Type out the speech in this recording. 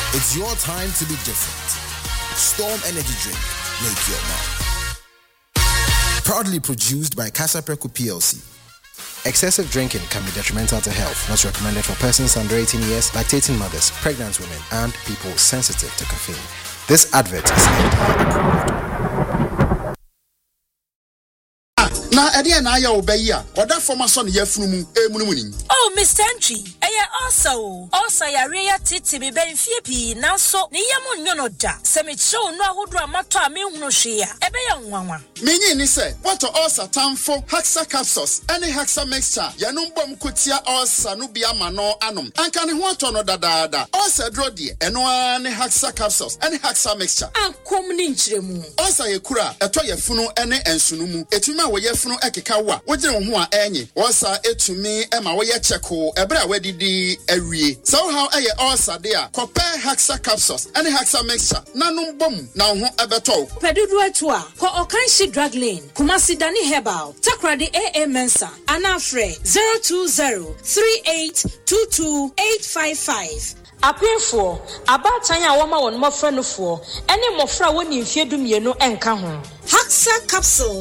It's your time to be different. Storm Energy Drink. Make your mark. Proudly produced by Casa Preco PLC. Excessive drinking can be detrimental to health. Not recommended for persons under 18 years, lactating mothers, pregnant women, and people sensitive to caffeine. This advert is FDA Na ade na ya obayi a oda forma so ne yafunu mu emunumuni. Oh Mr. Entry, also yare ya titi be benfie pi nanso ne yam nyono da. Se me chew no ahodo amato a me hunu hwe a ebe ya nwanwa. Menyi ni se what ulcer tamfo Haxa capsules any Haxa mixture yanum bom kotia ulcer no bia ma no anom. Anka ne ho ato no dadaada. Ulcer dro de eno ne Haxa capsules any Haxa mixture. Ankom ni nkyeremu. Ulcer yekura eto yefunu ene ensunu mu. Etuma wo yefunu ekeka wa. Wogire wo ho a enye. Ulcer etumi ema wo ye cheko ebra wadidi awie. So how eye ulcer de a compare Haxa capsules any Haxa mixture nanum bom na ho ebeto. Pedudu eto a ko Okanshi Drug Lane Kumasi Dani Herbal Takradi AA Mensa Anafre 02038228855 Apefo abatan a woma won mofra no fo ene mofra woni mfie dumienu enka ho Haxa capsules